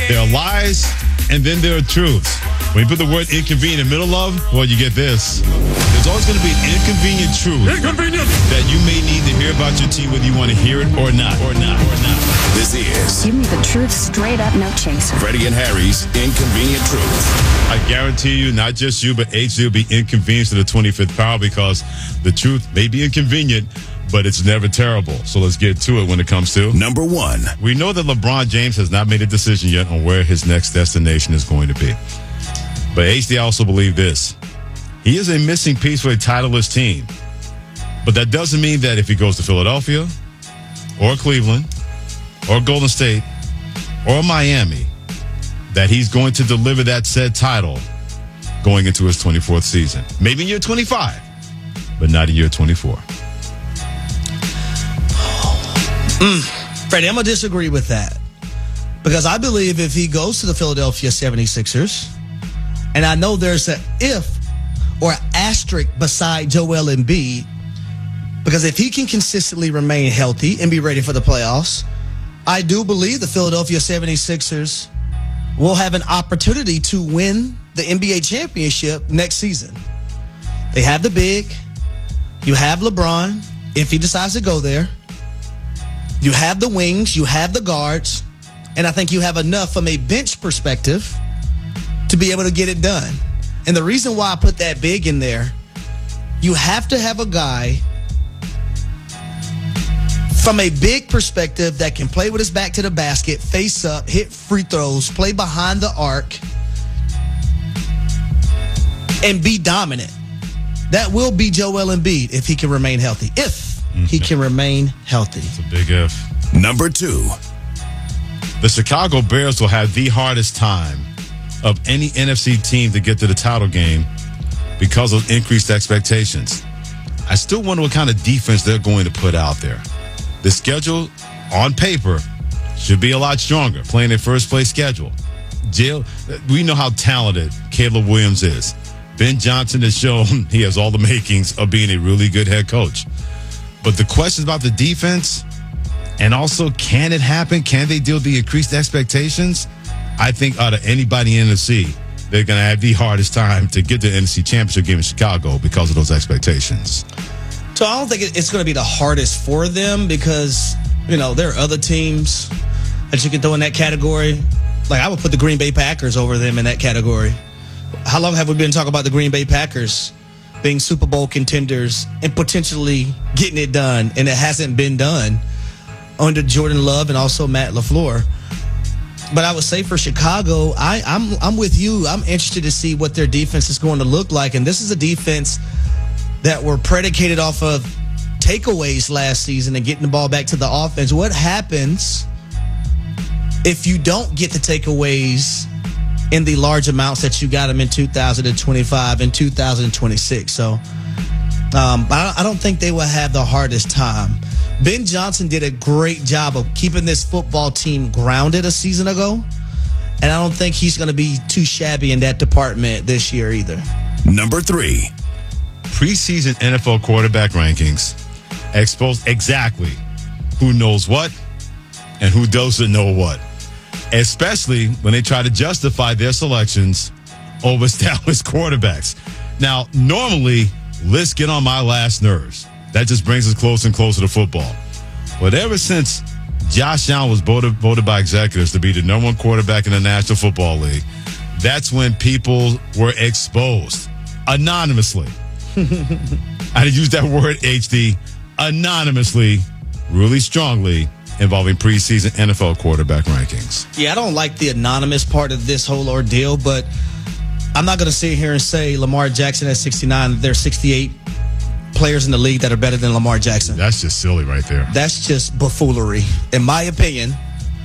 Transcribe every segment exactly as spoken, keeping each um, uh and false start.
There are lies, and then there are truths. When you put the word inconvenient in the middle of, well, you get this. There's always going to be an inconvenient truth Inconvenient. that you may need to hear about your team, whether you want to hear it or not, or not, or not. This is Give me the truth straight up, no chaser. Freddie and Harry's Inconvenient Truth. I guarantee you, not just you, but H D will be inconvenienced to the twenty-fifth power because the truth may be inconvenient, but it's never terrible. So let's get to it when it comes to Number one. We know that LeBron James has not made a decision yet on where his next destination is going to be. But H D also believe this. He is a missing piece for a titleist team. But that doesn't mean that if he goes to Philadelphia or Cleveland or Golden State or Miami, that he's going to deliver that said title going into his twenty-fourth season. Maybe in year twenty-five, but not in year twenty-four. Mm, Freddie, I'm going to disagree with that. Because I believe if he goes to the Philadelphia seventy-sixers, and I know there's an if or an asterisk beside Joel Embiid, because if he can consistently remain healthy and be ready for the playoffs, I do believe the Philadelphia seventy-sixers will have an opportunity to win the N B A championship next season. They have the big. You have LeBron, if he decides to go there. You have the wings. You have the guards. And I think you have enough from a bench perspective to be able to get it done. And the reason why I put that big in there, you have to have a guy from a big perspective that can play with his back to the basket, face up, hit free throws, play behind the arc, and be dominant. That will be Joel Embiid if he can remain healthy. If he can remain healthy. It's a big if. Number two. The Chicago Bears will have the hardest time of any N F C team to get to the title game because of increased expectations. I still wonder what kind of defense they're going to put out there. The schedule, on paper, should be a lot stronger, playing their first-place schedule. Jill, we know how talented Caleb Williams is. Ben Johnson has shown he has all the makings of being a really good head coach. But the questions about the defense, and also, can it happen? Can they deal with the increased expectations? I think out of anybody in the N F C, they're going to have the hardest time to get to the N F C Championship game in Chicago because of those expectations. So I don't think it's going to be the hardest for them because, you know, there are other teams that you can throw in that category. Like, I would put the Green Bay Packers over them in that category. How long have we been talking about the Green Bay Packers being Super Bowl contenders and potentially getting it done, and it hasn't been done under Jordan Love and also Matt LaFleur? But I would say for Chicago, I, I'm I'm with you. I'm interested to see what their defense is going to look like. And this is a defense that were predicated off of takeaways last season and getting the ball back to the offense. What happens if you don't get the takeaways in the large amounts that you got them in two thousand twenty-five and two thousand twenty-six? So um, I don't think they will have the hardest time. Ben Johnson did a great job of keeping this football team grounded a season ago, and I don't think he's going to be too shabby in that department this year either. Number three. Preseason N F L quarterback rankings expose exactly who knows what and who doesn't know what, especially when they try to justify their selections over established quarterbacks. Now, normally, lists get on my last nerves. That just brings us closer and closer to football. But ever since Josh Allen was voted, voted by executives to be the number one quarterback in the National Football League, that's when people were exposed anonymously. I use that word, H D, anonymously, really strongly, involving preseason N F L quarterback rankings. Yeah, I don't like the anonymous part of this whole ordeal, but I'm not going to sit here and say Lamar Jackson at sixty-nine, there's sixty-eight players in the league that are better than Lamar Jackson. That's just silly right there. That's just buffoonery, in my opinion.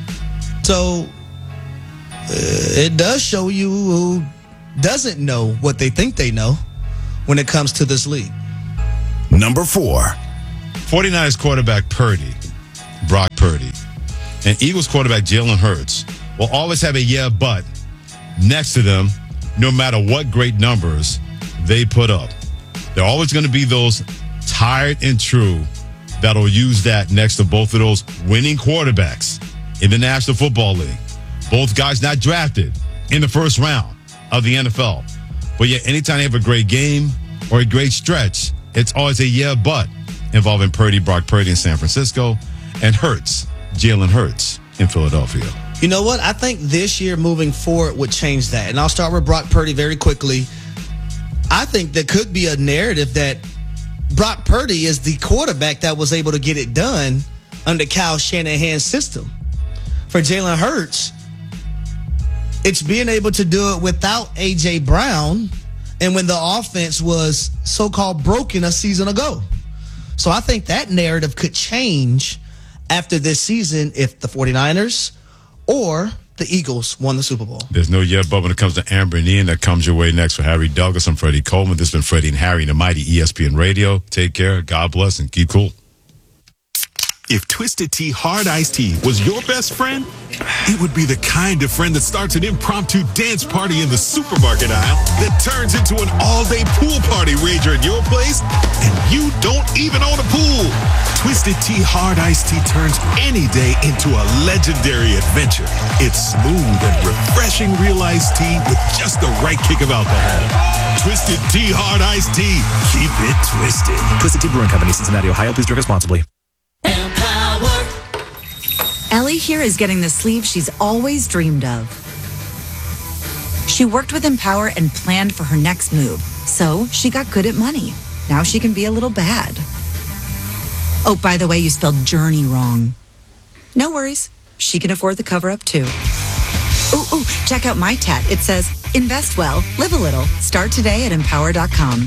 So uh, it does show you who doesn't know what they think they know when it comes to this league. Number four. 49ers quarterback Purdy, Brock Purdy, and Eagles quarterback Jalen Hurts will always have a yeah, but next to them, no matter what great numbers they put up. There are always going to be those tired and true that'll use that next to both of those winning quarterbacks in the National Football League. Both guys not drafted in the first round of the N F L. But yet, anytime they have a great game or a great stretch, it's always a yeah, but involving Purdy, Brock Purdy in San Francisco, and Hurts, Jalen Hurts in Philadelphia. You know what? I think this year moving forward would change that. And I'll start with Brock Purdy very quickly. I think there could be a narrative that Brock Purdy is the quarterback that was able to get it done under Kyle Shanahan's system. For Jalen Hurts, it's being able to do it without A J. Brown and when the offense was so-called broken a season ago. So I think that narrative could change after this season if the 49ers or the Eagles won the Super Bowl. There's no yet, but when it comes to Amber and Ian, that comes your way next. For Harry Douglas, I'm Freddie Coleman. This has been Freddie and Harry, the mighty E S P N Radio. Take care, God bless, and keep cool. If Twisted Tea Hard Iced Tea was your best friend, it would be the kind of friend that starts an impromptu dance party in the supermarket aisle that turns into an all-day pool party rager at your place, and you don't even own a pool. Twisted Tea Hard Iced Tea turns any day into a legendary adventure. It's smooth and refreshing real iced tea with just the right kick of alcohol. Twisted Tea Hard Iced Tea. Keep it twisted. Twisted Tea Brewing Company, Cincinnati, Ohio. Please drink responsibly. Ellie here is getting the sleeve she's always dreamed of. She worked with Empower and planned for her next move, so she got good at money. Now she can be a little bad. Oh, by the way, you spelled journey wrong. No worries. She can afford the cover-up, too. Ooh, ooh, check out my tat. It says, invest well, live a little. Start today at empower dot com.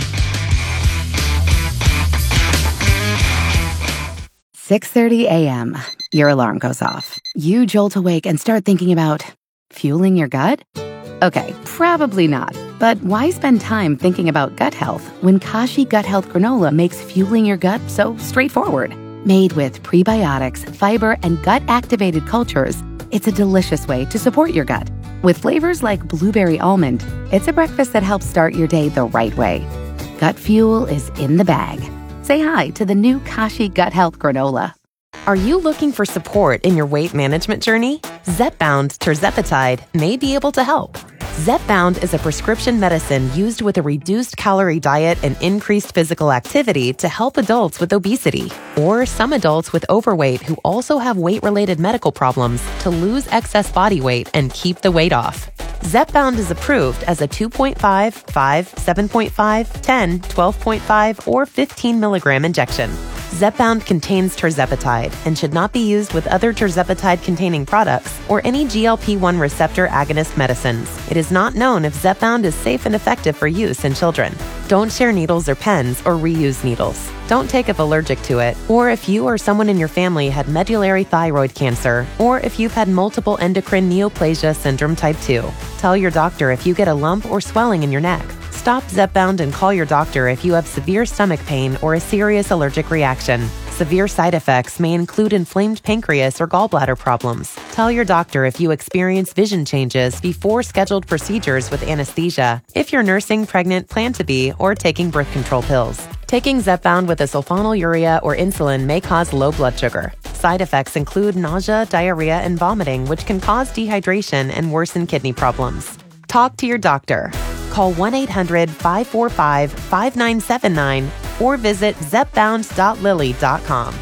six thirty a.m. Your alarm goes off. You jolt awake and start thinking about fueling your gut? Okay, probably not. But why spend time thinking about gut health when Kashi Gut Health Granola makes fueling your gut so straightforward? Made with prebiotics, fiber, and gut-activated cultures, it's a delicious way to support your gut. With flavors like blueberry almond, it's a breakfast that helps start your day the right way. Gut fuel is in the bag. Say hi to the new Kashi Gut Health Granola. Are you looking for support in your weight management journey? Zepbound Tirzepatide may be able to help. Zepbound is a prescription medicine used with a reduced calorie diet and increased physical activity to help adults with obesity or some adults with overweight who also have weight-related medical problems to lose excess body weight and keep the weight off. Zepbound is approved as a two point five, five, seven point five, ten, twelve point five, or fifteen milligram injection. Zepbound contains tirzepatide and should not be used with other tirzepatide-containing products or any G L P one receptor agonist medicines. It is not known if Zepbound is safe and effective for use in children. Don't share needles or pens or reuse needles. Don't take if allergic to it, or if you or someone in your family had medullary thyroid cancer, or if you've had multiple endocrine neoplasia syndrome type two. Tell your doctor if you get a lump or swelling in your neck. Stop Zepbound and call your doctor if you have severe stomach pain or a serious allergic reaction. Severe side effects may include inflamed pancreas or gallbladder problems. Tell your doctor if you experience vision changes before scheduled procedures with anesthesia, if you're nursing, pregnant, plan to be, or taking birth control pills. Taking Zepbound with a sulfonylurea or insulin may cause low blood sugar. Side effects include nausea, diarrhea, and vomiting, which can cause dehydration and worsen kidney problems. Talk to your doctor. Call one eight hundred, five four five, five nine seven nine or visit zepbound dot lilly dot com.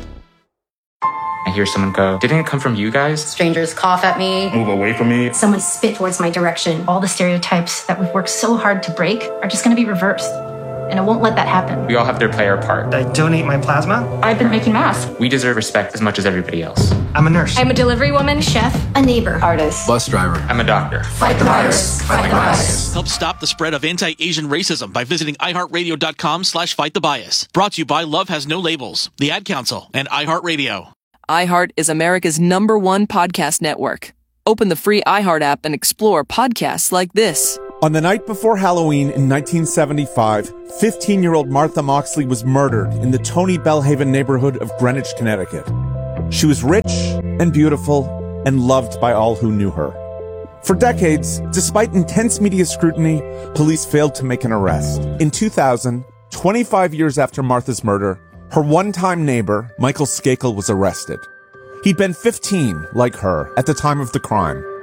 I hear someone go, didn't it come from you guys? Strangers cough at me. Move away from me. Someone spit towards my direction. All the stereotypes that we've worked so hard to break are just going to be reversed. And I won't let that happen. We all have to play our part. I donate my plasma. I've been making masks. We deserve respect as much as everybody else. I'm a nurse. I'm a delivery woman, chef, a neighbor, artist, bus driver. I'm a doctor. Fight the virus. Fight the bias. Help stop the spread of anti-Asian racism by visiting iHeartRadio.com slash fight the bias. Brought to you by Love Has No Labels, the Ad Council, and iHeartRadio. iHeart is America's number one podcast network. Open the free iHeart app and explore podcasts like this. On the night before Halloween in nineteen seventy-five, fifteen-year-old Martha Moxley was murdered in the Tony Bellhaven neighborhood of Greenwich, Connecticut. She was rich and beautiful and loved by all who knew her. For decades, despite intense media scrutiny, police failed to make an arrest. In two thousand, twenty-five years after Martha's murder, her one-time neighbor, Michael Skakel, was arrested. He'd been fifteen, like her, at the time of the crime.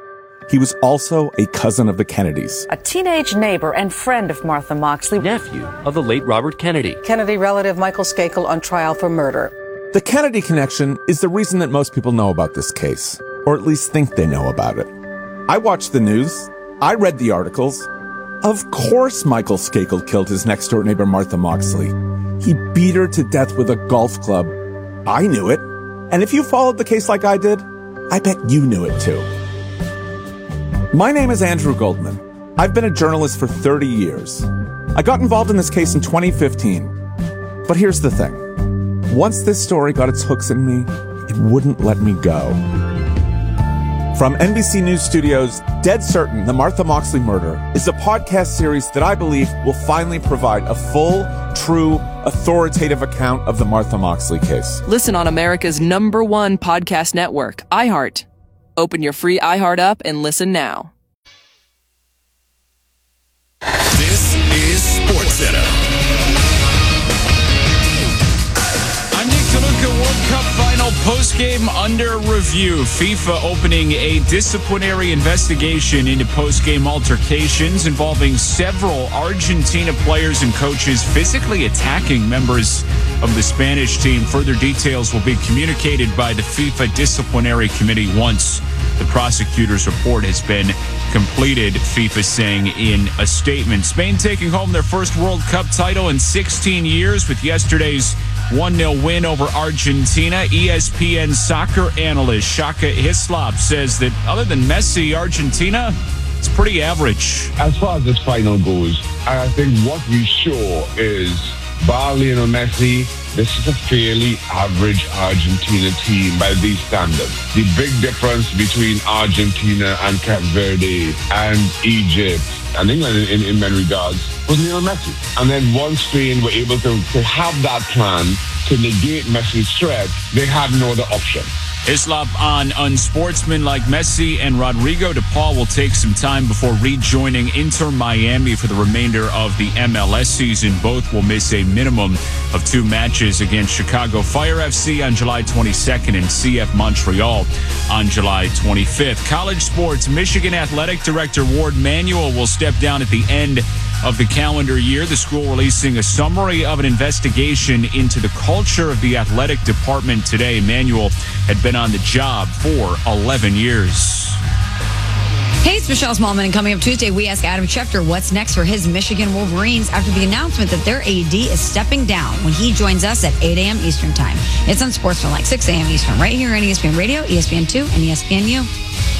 he was also a cousin of the Kennedys. A teenage neighbor and friend of Martha Moxley. Nephew of the late Robert Kennedy. Kennedy relative Michael Skakel on trial for murder. The Kennedy connection is the reason that most people know about this case, or at least think they know about it. I watched the news. I read the articles. Of course Michael Skakel killed his next-door neighbor Martha Moxley. He beat her to death with a golf club. I knew it. And if you followed the case like I did, I bet you knew it too. My name is Andrew Goldman. I've been a journalist for thirty years. I got involved in this case in twenty fifteen. But here's the thing. Once this story got its hooks in me, it wouldn't let me go. From N B C News Studios, Dead Certain, The Martha Moxley Murder is a podcast series that I believe will finally provide a full, true, authoritative account of the Martha Moxley case. Listen on America's number one podcast network, iHeart. Open your free iHeart app and listen now. This is SportsCenter. I'm Nick DeLuca. World Cup final postgame under review. FIFA opening a disciplinary investigation into postgame altercations involving several Argentina players and coaches physically attacking members of the Spanish team. Further details will be communicated by the FIFA Disciplinary Committee once the prosecutor's report has been completed, FIFA saying in a statement. Spain taking home their first World Cup title in sixteen years with yesterday's one nil win over Argentina. E S P N soccer analyst Shaka Hislop says that other than Messi, Argentina, it's pretty average. As far as this final goes, I think what we saw is bar Lionel Messi, this is a fairly average Argentina team by these standards. The big difference between Argentina and Cape Verde and Egypt and England in, in, in many regards was Lionel Messi. And then once Spain were able to, to have that plan to negate Messi's threat, they had no other option. Hislop on unsportsmanlike Messi and Rodrigo De Paul will take some time before rejoining Inter Miami for the remainder of the M L S season. Both will miss a minimum of two matches against Chicago Fire F C on July twenty-second and C F Montreal on July twenty-fifth. College sports, Michigan Athletic Director Ward Manuel will step down at the end of the calendar year. The school releasing a summary of an investigation into the culture of the athletic department today. Manuel had been on the job for eleven years. Hey, it's Michelle Smallman, and coming up Tuesday, we ask Adam Schefter what's next for his Michigan Wolverines after the announcement that their A D is stepping down when he joins us at eight a.m. Eastern Time. It's on Sports from like six a.m. Eastern, right here on E S P N Radio, E S P N two, and E S P N U.